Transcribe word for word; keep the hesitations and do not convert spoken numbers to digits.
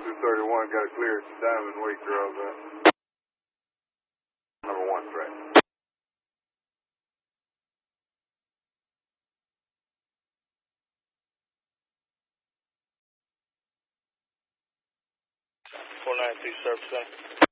two thirty-one got a clear Diamond Week girls in. Number one track. four nine two, service center.